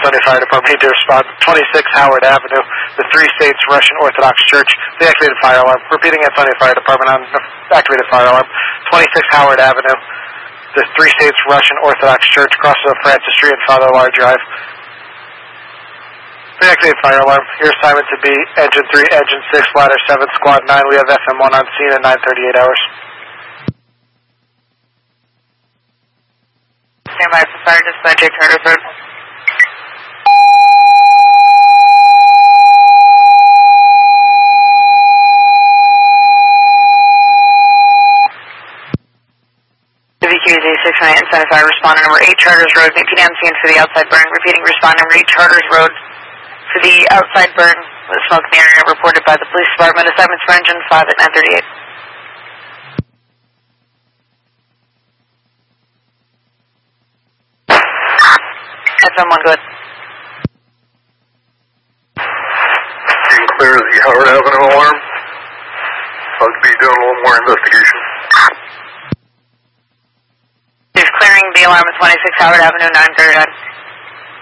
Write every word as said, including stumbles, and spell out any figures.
Sunday Fire Department need to respond. twenty-six Howard Avenue, the Three States Russian Orthodox Church, the activated fire alarm. Repeating at Sunday Fire Department on the activated fire alarm. twenty-six Howard Avenue, the Three States Russian Orthodox Church, crosses of Francis Street and Father Lar Drive. The activated fire alarm. Your assignment to be Engine three, Engine six, Ladder seven, Squad nine. We have F M one on scene at nine thirty-eight hours. Stand by for fire dispatch, eight Charters Road. The V Q is A six nine eight, Sunday Fire, responder number eight Charters Road, meet P D M scene for the outside burn. Repeating, respond number eight Charters Road for the outside burn with smoke in the area reported by the police department. Assignments for Engine five at nine thirty-eight. F M one, go ahead. You can clear the Howard Avenue alarm. I'll be doing a little more investigation. He's clearing the alarm at twenty-six Howard Avenue, nine thirty-nine.